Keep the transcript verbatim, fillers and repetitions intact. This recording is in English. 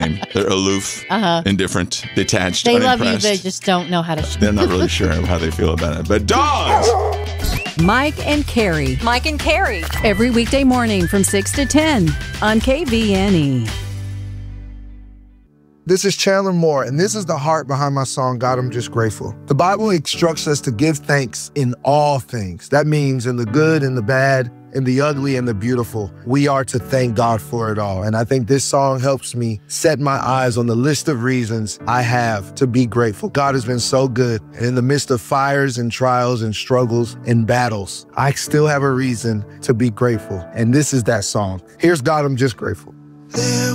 They're aloof, uh-huh. indifferent, detached, They love unimpressed. you, they just don't know how to show. They're not really sure how they feel about it. But dogs! Mike and Carrie. Mike and Carrie. Every weekday morning from six to ten on K V N E. This is Chandler Moore, and this is the heart behind my song, God, I'm Just Grateful. The Bible instructs us to give thanks in all things. That means in the good and the bad, in the ugly and the beautiful. We are to thank God for it all. And I think this song helps me set my eyes on the list of reasons I have to be grateful. God has been so good. And in the midst of fires and trials and struggles and battles, I still have a reason to be grateful. And this is that song. Here's God, I'm Just Grateful.